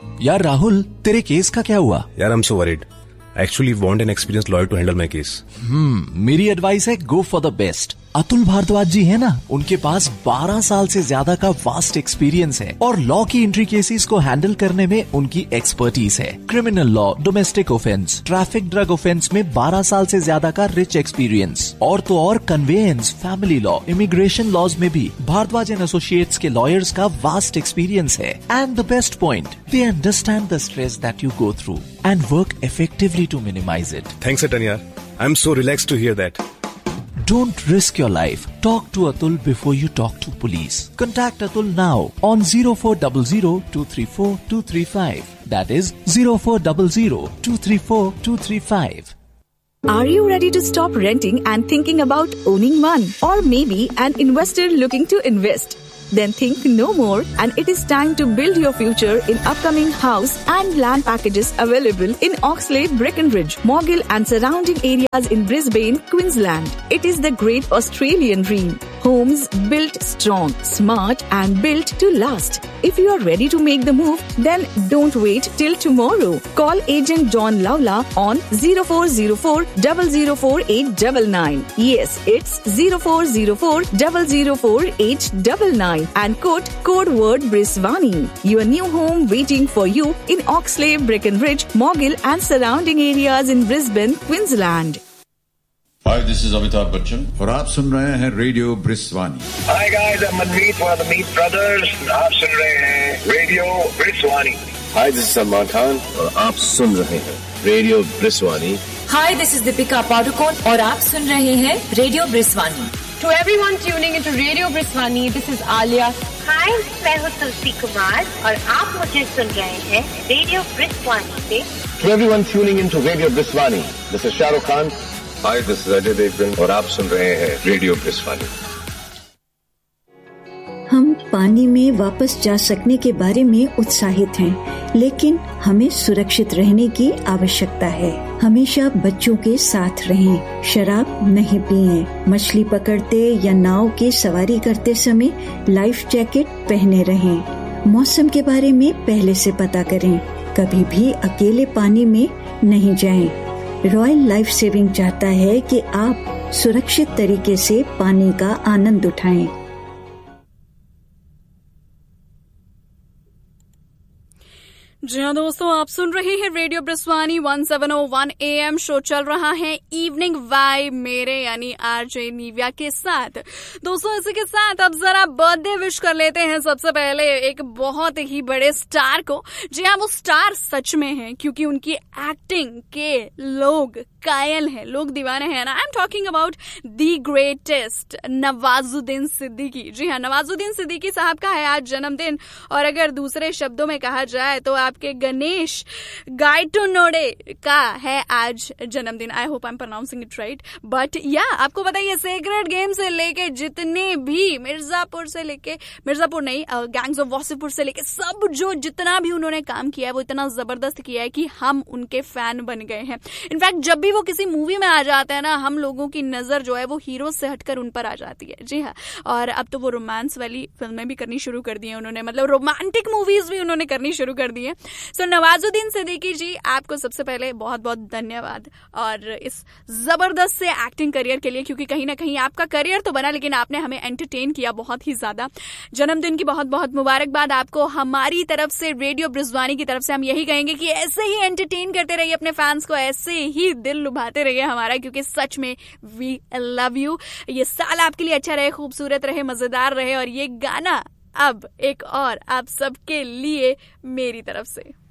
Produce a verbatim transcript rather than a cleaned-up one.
यार राहुल, तेरे केस का क्या हुआ? यार I am so worried. I actually want an experienced lawyer to handle my case. हम्म मेरी एडवाइस है, go for the best. Atul Bhardwaj जी है ना, उनके पास बारह साल से ज्यादा का वास्ट एक्सपीरियंस है और लॉ की एंट्री केसेस को हैंडल करने में उनकी एक्सपर्टीज है. Criminal law, domestic offence, traffic, drug offence में बारह साल से ज्यादा का रिच एक्सपीरियंस. और तो और conveyance, family law, immigration laws में भी भारद्वाज एंड एसोसिएट्स के लॉयर्स का वास्ट एक्सपीरियंस है. And the best point, they understand the stress that you go through and work effectively to minimize it. Thanks, Atanya. I'm so relaxed to hear that. Don't risk your life. Talk to Atul before you talk to police. Contact Atul now on zero four zero zero two three four two three five. That is zero four zero zero two three four two three five. Are you ready to stop renting and thinking about owning one? Or maybe an investor looking to invest? Then think no more, and it is time to build your future in upcoming house and land packages available in Oxlade, Breckenridge, Morgill and surrounding areas in Brisbane, Queensland. It is the great Australian dream. Homes built strong, smart and built to last. If you are ready to make the move, then don't wait till tomorrow. Call agent John Lawla on zero four zero four zero zero four eight nine nine. Yes, it's zero four zero four zero zero four eight nine nine. And quote code word Brisbane. Your new home waiting for you in Oxlade, Breckenridge, Morgill and surrounding areas in Brisbane, Queensland. Hi, this is Amitabh Bachchan और आप सुन रहे हैं radio ब्रिस्वानी. Hi guys, I'm Manmeet from the Meet Brothers. आप सुन रहे हैं radio ब्रिस्वानी. Hi, this is Salman Khan और आप सुन रहे हैं radio ब्रिस्वानी. Hi, this is Deepika Padukone और आप सुन रहे हैं radio ब्रिस्वानी. To everyone tuning into Radio Briswani, this is Alia. Hi, मैं हूँ तुलसी कुमार और आप मुझे सुन रहे हैं रेडियो ब्रिस्वानी से. To everyone tuning into Radio Briswani, this is Shah Rukh Khan. Hi, this is Ajay Devgan और आप सुन रहे हैं रेडियो ब्रिस्वानी. हम पानी में वापस जा सकने के बारे में उत्साहित हैं, लेकिन हमें सुरक्षित रहने की आवश्यकता है. हमेशा बच्चों के साथ रहें, शराब नहीं पिएं, मछली पकड़ते या नाव की सवारी करते समय लाइफ जैकेट पहने रहें. मौसम के बारे में पहले से पता करें. कभी भी अकेले पानी में नहीं जाएं. रॉयल लाइफ सेविंग चाहता है कि आप सुरक्षित तरीके से पानी का आनंद उठाएं. जी हाँ दोस्तों, आप सुन रहे हैं radio ब्रिस्वानी one seven O one A M. Show चल रहा है इवनिंग वाइब मेरे यानी आरजे निव्या के साथ. दोस्तों इसी के साथ अब जरा बर्थडे विश कर लेते हैं सबसे पहले एक बहुत ही बड़े स्टार को. जी हाँ, वो स्टार सच में है क्योंकि उनकी एक्टिंग के लोग कायल हैं, लोग दीवाने हैं ना. I am talking about the greatest Nawazuddin Siddiqui. जी हाँ, नवाजुद्दीन सिद्दीकी साहब का है आज जन्मदिन और अगर दूसरे शब्दों में कहा जाए तो आपके गणेश गायटोनोडे का है आज जन्मदिन. I hope I am pronouncing it right. But या आपको बताइए, सेक्रेड गेम से लेके जितने भी मिर्जापुर से लेके मिर्जापुर नहीं गैंग्स ऑफ वासेपुर से लेके सब जो जितना भी उन्होंने काम किया है वो इतना जबरदस्त किया है कि हम उनके फैन बन गए हैं. इनफैक्ट जब भी वो किसी मूवी में आ जाते हैं ना, हम लोगों की नजर जो है वो हीरो से हटकर उन पर आ जाती है. जी हाँ, और अब तो वो रोमांस वाली फिल्में भी करनी शुरू कर दी हैं उन्होंने, मतलब रोमांटिक मूवीज भी उन्होंने करनी शुरू कर दी है. सो नवाजुद्दीन सिद्दीकी जी, आपको सबसे पहले बहुत बहुत धन्यवाद और इस जबरदस्त से एक्टिंग करियर के लिए, क्योंकि कहीं ना कहीं आपका करियर तो बना लेकिन आपने हमें एंटरटेन किया बहुत ही ज्यादा. जन्मदिन की बहुत बहुत मुबारकबाद आपको. हमारी तरफ से, रेडियो ब्रिस्वानी की तरफ से हम यही कहेंगे कि ऐसे ही एंटरटेन करते रहिए अपने फैंस को, ऐसे ही दिल लुभाते रहिए हमारा, क्योंकि सच में वी लव यू. ये साल आपके लिए अच्छा रहे, खूबसूरत रहे, मजेदार रहे. और ये गाना अब एक और आप सबके लिए मेरी तरफ से.